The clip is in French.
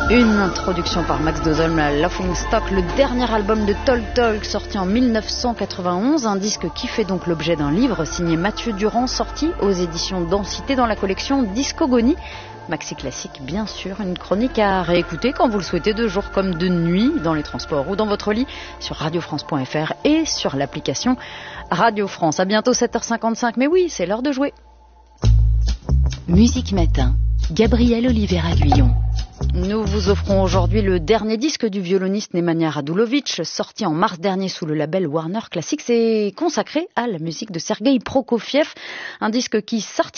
Une introduction par Max Dozolm, la Laughing Stock, le dernier album de Talk Talk, sorti en 1991, un disque qui fait donc l'objet d'un livre signé Mathieu Durand, sorti aux éditions Densité dans la collection Discogonie. Maxi classique, bien sûr, une chronique à réécouter quand vous le souhaitez, de jour comme de nuit, dans les transports ou dans votre lit, sur radiofrance.fr et sur l'application Radio France. À bientôt 7h55, mais oui, c'est l'heure de jouer. Musique Matin, Gabriel Oliveira-Guyon. Nous vous offrons aujourd'hui le dernier disque du violoniste Nemanja Radulović, sorti en mars dernier sous le label Warner Classics et consacré à la musique de Sergueï Prokofiev, un disque qui s'articule